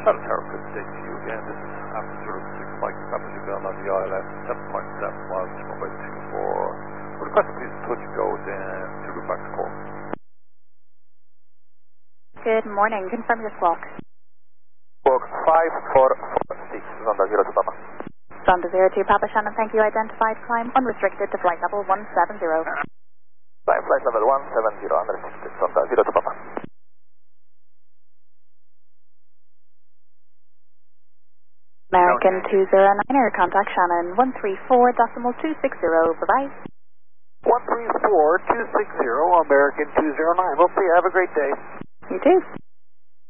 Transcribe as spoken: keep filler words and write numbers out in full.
Hello, Tower, good day to you again. This is Alpha zero six Mike, Papa Julian on the I L S, seven point seven miles, runway two four. Request please touch go, then to the back call. Good morning, confirm your squawk. Squawk five four four six, Zonda zero two Papa. Zonda zero two Papa Shannon, thank you. Identified climb unrestricted to flight level one seven zero. Climb flight level one seven zero, unrestricted, Zonda zero two Papa. American two zero niner, contact Shannon, one three four decimal two six zero, bye-bye. one three four two six zero, American two zero nine. We'll see you. Have a great day. You too.